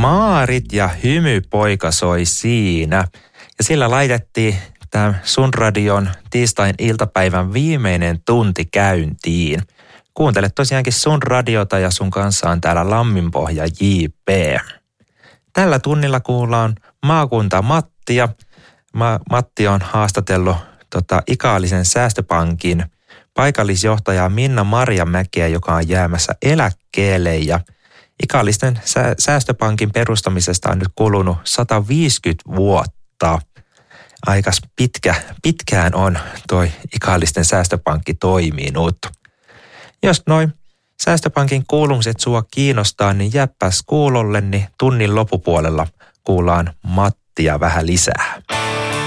Maarit ja hymypoika soi siinä. Ja sillä laitettiin tämä Sun Radion tiistain iltapäivän viimeinen tunti käyntiin. Kuuntele tosiaankin Sun Radiota ja sun kanssa on täällä Lamminpohja J.P. Tällä tunnilla kuullaan maakunta Mattia. Matti on haastatellut Ikaalisen säästöpankin paikallisjohtajaa Minna Marjamäkeä, joka on jäämässä eläkkeelle. Ja Ikaalisten säästöpankin perustamisesta on nyt kulunut 150 vuotta. Aikas pitkään on toi Ikaalisten säästöpankki toiminut. Jos noin säästöpankin kuulumiset sua kiinnostaa, niin jääpäs kuulolle, niin tunnin loppupuolella kuullaan Mattia vähän lisää.